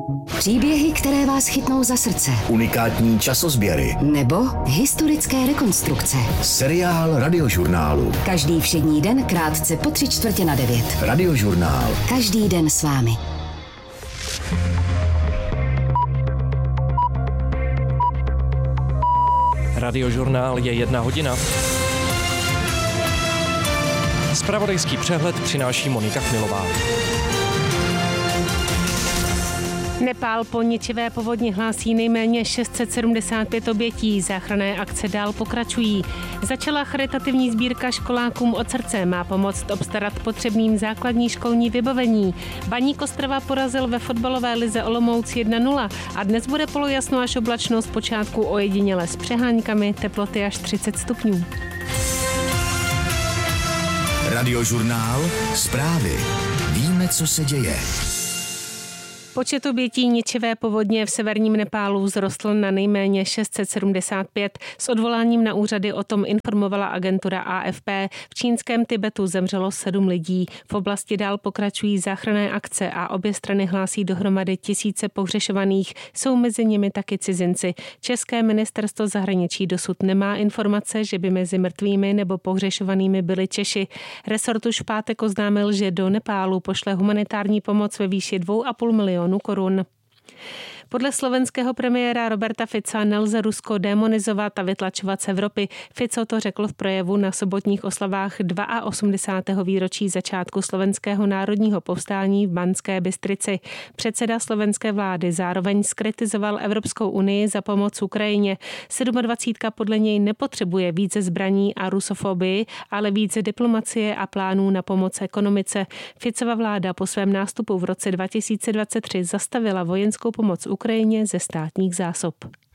Příběhy, které vás chytnou za srdce. Unikátní časozběry. Nebo historické rekonstrukce. Seriál Radiožurnálu. Každý všední den krátce po 8:45. Radiožurnál. Každý den s vámi. Radiožurnál je 1 hodina. Zpravodajský přehled přináší Monika Chmilová. Nepál po ničivé povodni hlásí nejméně 675 obětí. Záchranné akce dál pokračují. Začala charitativní sbírka školákům od srdce. Má pomoct obstarat potřebným základní školní vybavení. Baník Ostrava porazil ve fotbalové lize Olomouc 1-0 a dnes bude polojasno až oblačno, zpočátku ojediněle s přeháňkami, teploty až 30 stupňů. Radiožurnál. Zprávy. Víme, co se děje. Počet obětí ničivé povodně v severním Nepálu vzrostl na nejméně 675. S odvoláním na úřady o tom informovala agentura AFP. V čínském Tibetu zemřelo 7 lidí. V oblasti dál pokračují záchranné akce a obě strany hlásí dohromady tisíce pohřešovaných. Jsou mezi nimi taky cizinci. České ministerstvo zahraničí dosud nemá informace, že by mezi mrtvými nebo pohřešovanými byli Češi. Resort už v pátek oznámil, že do Nepálu pošle humanitární pomoc ve výši 2,5 milionu korun. Podle slovenského premiéra Roberta Fica nelze Rusko démonizovat a vytlačovat z Evropy. Fico to řekl v projevu na sobotních oslavách 82. výročí začátku slovenského národního povstání v Banské Bystrici. Předseda slovenské vlády zároveň zkritizoval Evropskou unii za pomoc Ukrajině. 27. podle něj nepotřebuje více zbraní a rusofobii, ale více diplomacie a plánů na pomoc ekonomice. Ficova vláda po svém nástupu v roce 2023 zastavila vojenskou pomoc Ukrajině ze státních zásob.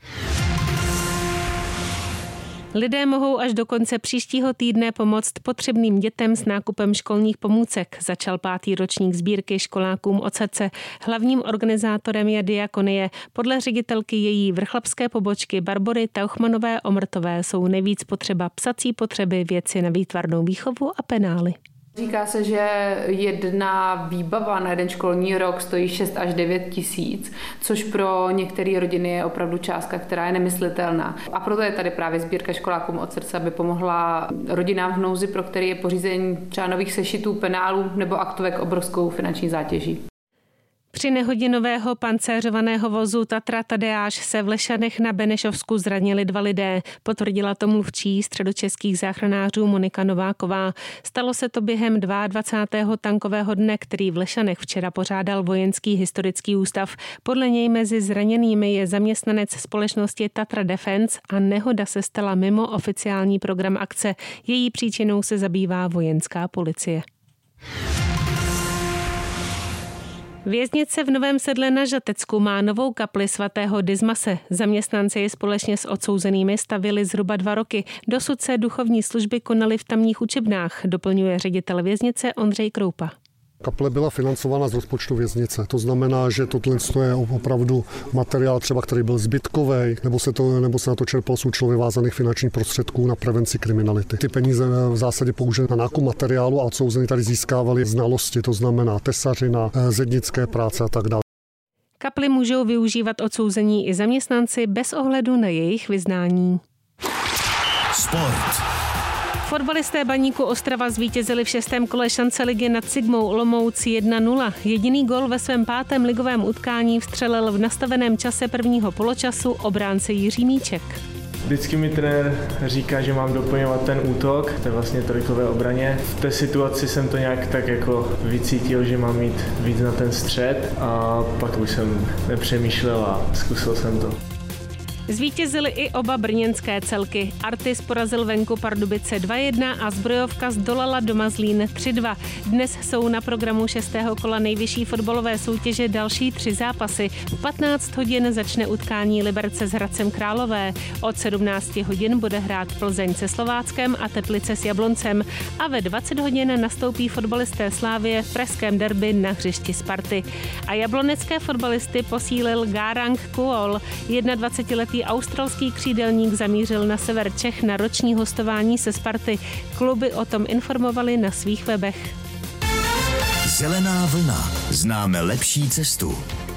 Lidé mohou až do konce příštího týdne pomoct potřebným dětem s nákupem školních pomůcek. Začal 5. ročník sbírky školákům od srdce. Hlavním organizátorem je Diakonie. Podle ředitelky její vrchlabské pobočky Barbory Tauchmanové-Omrtové jsou nejvíc potřeba psací potřeby, věci na výtvarnou výchovu a penály. Říká se, že jedna výbava na jeden školní rok stojí 6 až 9 tisíc, což pro některé rodiny je opravdu částka, která je nemyslitelná. A proto je tady právě sbírka školákům od srdce, aby pomohla rodinám v nouzi, pro který je pořízení třeba nových sešitů, penálů nebo aktovek obrovskou finanční zátěží. Při nehodě nového pancéřovaného vozu Tatra Tadeáš se v Lešanech na Benešovsku zranili 2 lidé. Potvrdila to mluvčí středočeských záchranářů Monika Nováková. Stalo se to během 22. tankového dne, který v Lešanech včera pořádal Vojenský historický ústav. Podle něj mezi zraněnými je zaměstnanec společnosti Tatra Defense a nehoda se stala mimo oficiální program akce. Její příčinou se zabývá vojenská policie. Věznice v Novém Sedle na Žatecku má novou kapli svatého Dismase. Zaměstnanci ji společně s odsouzenými stavili zhruba 2 roky. Dosud se duchovní služby konaly v tamních učebnách, doplňuje ředitel věznice Ondřej Kroupa. Kaple byla financována z rozpočtu věznice. To znamená, že tohle je opravdu materiál třeba, který byl zbytkový, nebo se na to čerpalo z účelově vázaných finančních prostředků na prevenci kriminality. Ty peníze v zásadě použili na nákup materiálu a odsouzení tady získávali znalosti, to znamená tesařina, zednické práce a tak dále. Kapli můžou využívat odsouzení i zaměstnanci bez ohledu na jejich vyznání. Sport. Fotbalisté Baníku Ostrava zvítězili v 6. kole šance ligy nad Sigmou Olomouc 1-0. Jediný gol ve svém 5. ligovém utkání vstřelil v nastaveném čase prvního poločasu obránce Jiří Míček. Vždycky mi trenér říká, že mám doplňovat ten útok, to je vlastně trojkové obraně. V té situaci jsem to nějak tak jako vycítil, že mám jít víc na ten střed a pak už jsem nepřemýšlel a zkusil jsem to. Zvítězily i oba brněnské celky. Artis porazil venku Pardubice 2-1 a Zbrojovka zdolala doma Zlín 3-2. Dnes jsou na programu 6. kola nejvyšší fotbalové soutěže další 3 zápasy. V 15 hodin začne utkání Liberce s Hradcem Králové. Od 17 hodin bude hrát Plzeň se Slováckem a Teplice s Jabloncem. A ve 20 hodin nastoupí fotbalisté Slávie v pražském derby na hřišti Sparty. A jablonecké fotbalisty posílil Garang Kuol. 21letý australský křídelník zamířil na sever Čech na roční hostování se Sparty. Kluby o tom informovali na svých webech. Zelená vlna. Známe lepší cestu.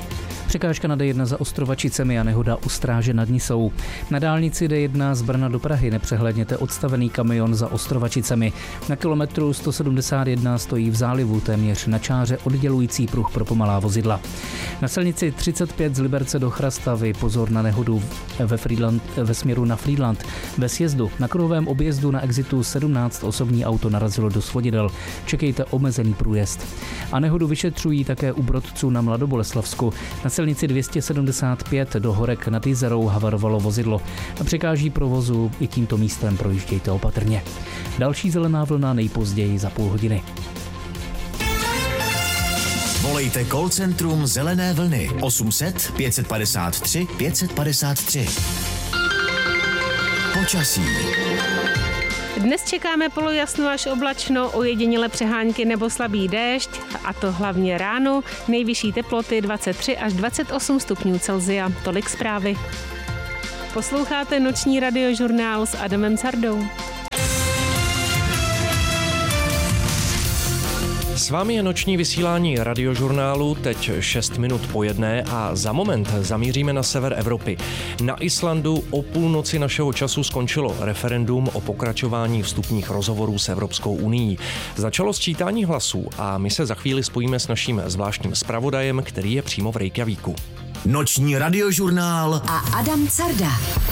Překážka na D1 za Ostrovačicemi a nehoda u Stráže nad Nisou. Na dálnici D1 z Brna do Prahy nepřehledněte odstavený kamion za Ostrovačicemi. Na kilometru 171 stojí v zálivu téměř na čáře oddělující pruh pro pomalá vozidla. Na silnici 35 z Liberce do Chrastavy pozor na nehodu ve směru na Frýdlant. Ve sjezdu na kruhovém objezdu na exitu 17 osobní auto narazilo do svodidel. Čekejte omezený průjezd. A nehodu vyšetřují také u Brodců na Mladoboleslavsku. Na silnici 275 do Horek nad Jizerou havarovalo vozidlo. Překáží provozu, i tímto místem projíždějte opatrně. Další zelená vlna nejpozději za půl hodiny. Volejte call centrum Zelené vlny 800 553 553. Počasí. Dnes čekáme polojasno až oblačno, ojediněle přehánky nebo slabý déšť, a to hlavně ráno. Nejvyšší teploty 23 až 28 stupňů Celsia. Tolik zprávy. Posloucháte noční radiožurnál s Adamem Cardou. S vámi je noční vysílání radiožurnálu, teď 6 minut po 1 a za moment zamíříme na sever Evropy. Na Islandu o půlnoci našeho času skončilo referendum o pokračování vstupních rozhovorů s Evropskou unií. Začalo sčítání hlasů a my se za chvíli spojíme s naším zvláštním zpravodajem, který je přímo v Reykjavíku. Noční radiožurnál a Adam Carda.